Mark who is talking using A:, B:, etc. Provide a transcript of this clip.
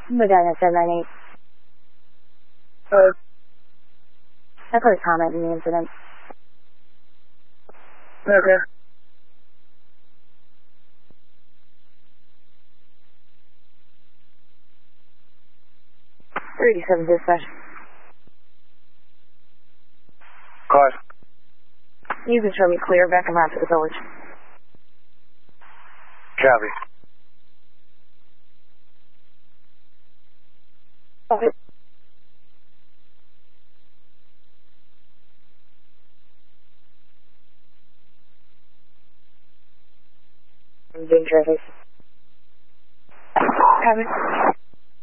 A: Medina 798. I've heard a comment in the incident.
B: Okay.
A: .37 dispatch.
B: Car.
A: You can show me clear back and out to the village.
B: Copy.
A: Okay. I'm doing traffic.
B: Copy.